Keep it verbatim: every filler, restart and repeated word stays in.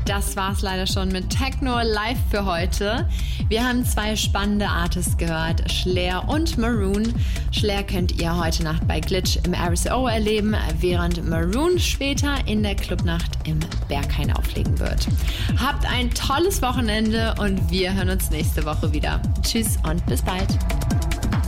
Das war's leider schon mit Techno Live für heute. Wir haben zwei spannende Artists gehört, Schlair und Maroon. Schlair könnt ihr heute Nacht bei Glitch im R S O erleben, während Maroon später in der Clubnacht im Berghain auflegen wird. Habt ein tolles Wochenende und wir hören uns nächste Woche wieder. Tschüss und bis bald.